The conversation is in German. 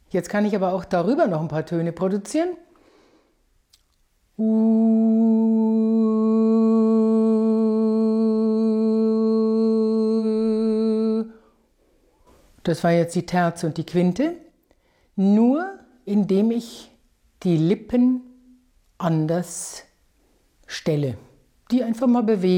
Jetzt kann ich aber auch darüber noch ein paar Töne produzieren. Das war jetzt die Terz und die Quinte. Nur indem ich die Lippen anders stelle. Die einfach mal bewege.